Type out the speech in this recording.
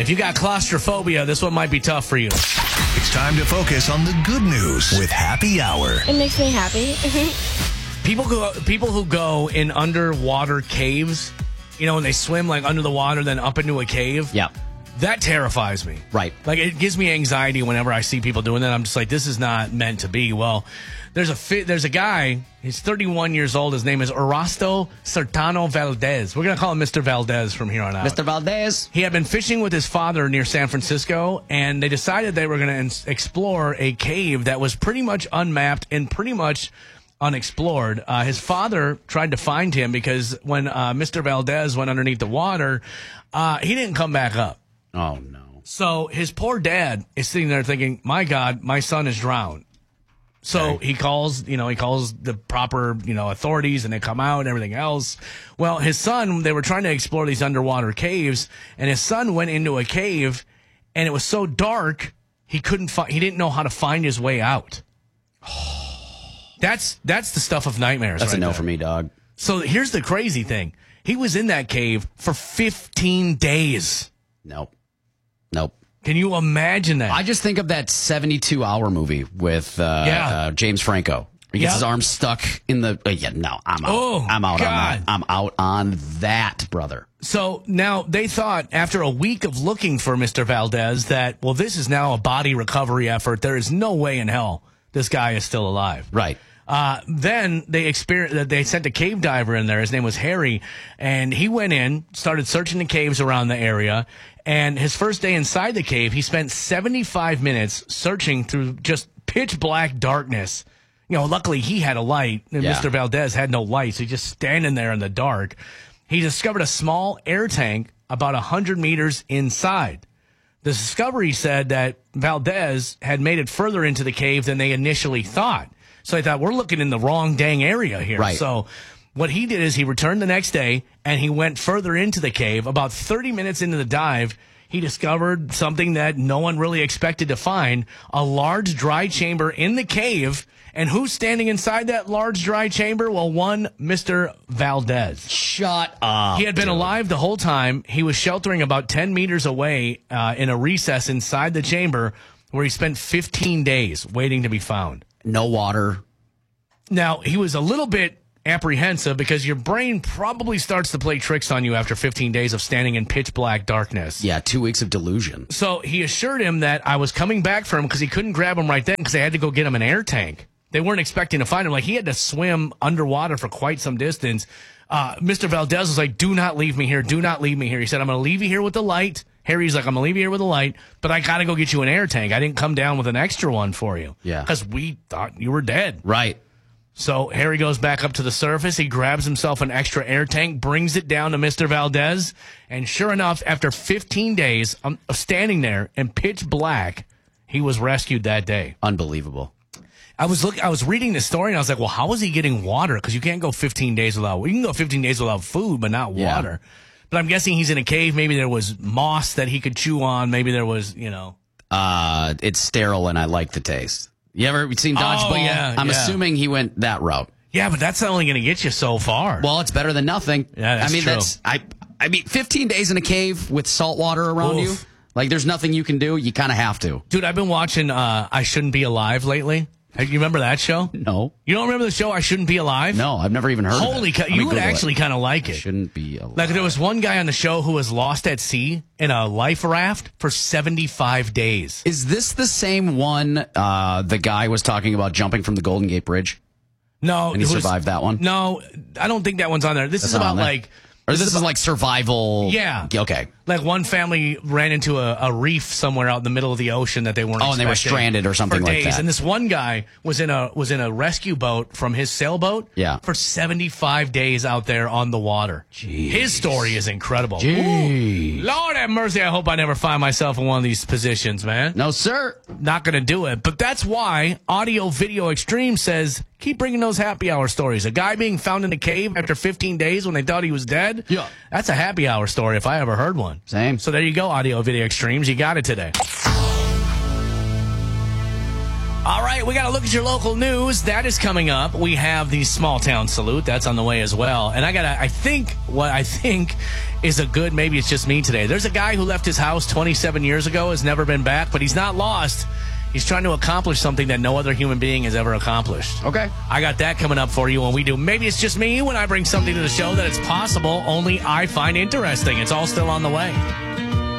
If you got claustrophobia, this one might be tough for you. It's time to focus on the good news with Happy Hour. It makes me happy. People who go in underwater caves, when they swim like under the water, then up into a cave. Yeah. That terrifies me. Right. Like, it gives me anxiety whenever I see people doing that. I'm just like, this is not meant to be. Well, there's a guy, he's 31 years old. His name is Erasto Sertano Valdez. We're going to call him Mr. Valdez from here on out. Mr. Valdez. He had been fishing with his father near San Francisco, and they decided they were going to explore a cave that was pretty much unmapped and pretty much unexplored. His father tried to find him because when Mr. Valdez went underneath the water, he didn't come back up. Oh, no. So his poor dad is sitting there thinking, my God, my son is drowned. So he calls the proper, authorities, and they come out and everything else. Well, his son, they were trying to explore these underwater caves, and his son went into a cave, and it was so dark, he didn't know how to find his way out. That's the stuff of nightmares. That's right a no there. for me, dog. So here's the crazy thing. He was in that cave for 15 days. Nope. Can you imagine that? I just think of that 72-hour movie with James Franco. He gets his arm stuck in the... I'm out. Oh, I'm out God. on that. I'm out on that, brother. So now they thought, after a week of looking for Mr. Valdez, that, well, this is now a body recovery effort. There is no way in hell this guy is still alive. Right. Then they sent a cave diver in there. His name was Harry, and he went in, started searching the caves around the area. And his first day inside the cave, he spent 75 minutes searching through just pitch black darkness. Luckily he had a light, and Mr. Valdez had no light, so he's just standing there in the dark. He discovered a small air tank about 100 meters inside. The discovery said that Valdez had made it further into the cave than they initially thought. So I thought, we're looking in the wrong dang area here. Right. So what he did is he returned the next day, and he went further into the cave. About 30 minutes into the dive, he discovered something that no one really expected to find, a large dry chamber in the cave. And who's standing inside that large dry chamber? Well, one Mr. Valdez. Shut up. He had been alive the whole time. He was sheltering about 10 meters away in a recess inside the chamber, where he spent 15 days waiting to be found. No water. Now, he was a little bit apprehensive because your brain probably starts to play tricks on you after 15 days of standing in pitch black darkness. Yeah, 2 weeks of delusion. So he assured him that I was coming back for him because he couldn't grab him right then because they had to go get him an air tank. They weren't expecting to find him. Like, he had to swim underwater for quite some distance. Mr. Valdez was like, do not leave me here. Do not leave me here. He said, I'm going to leave you here with the light. Harry's like, I'm going to leave you here with a light, but I got to go get you an air tank. I didn't come down with an extra one for you. Yeah. Because we thought you were dead. Right. So Harry goes back up to the surface. He grabs himself an extra air tank, brings it down to Mr. Valdez. And sure enough, after 15 days of standing there in pitch black, he was rescued that day. Unbelievable. I was reading this story, and I was like, well, how is he getting water? Because you can't go 15 days without... You can go 15 days without food, but not water. But I'm guessing he's in a cave. Maybe there was moss that he could chew on. Maybe there was, It's sterile, and I like the taste. You ever seen Dodgeball? Oh, yeah. I'm assuming he went that route. Yeah, but that's only going to get you so far. Well, it's better than nothing. Yeah, that's true. I mean, 15 days in a cave with salt water around you. Like, there's nothing you can do. You kind of have to. Dude, I've been watching I Shouldn't Be Alive lately. You remember that show? No. You don't remember the show I Shouldn't Be Alive? No, I've never even heard of it. Holy cow. You would actually kind of like it. Shouldn't be alive. Like, there was one guy on the show who was lost at sea in a life raft for 75 days. Is this the same one the guy was talking about jumping from the Golden Gate Bridge? No. And he survived that one? No, I don't think that one's on there. This is about like... Or this is like survival. Yeah. Okay. Like, one family ran into a reef somewhere out in the middle of the ocean that they weren't and they were stranded or something for like days. that. And this one guy was in a rescue boat from his sailboat for 75 days out there on the water. Jeez. His story is incredible. Ooh, Lord have mercy, I hope I never find myself in one of these positions, man. No, sir. Not going to do it. But that's why Audio Video Extreme says, keep bringing those happy hour stories. A guy being found in a cave after 15 days when they thought he was dead? Yeah. That's a happy hour story if I ever heard one. Same. So there you go, Audio Video Extremes. You got it today. All right. right, we got to look at your local news. That is coming up. We have the small town salute. That's on the way as well. And I think is a good, maybe it's just me today. There's a guy who left his house 27 years ago, has never been back, but he's not lost. He's trying to accomplish something that no other human being has ever accomplished. Okay. I got that coming up for you when we do. Maybe it's just me when I bring something to the show that it's possible only I find interesting. It's all still on the way.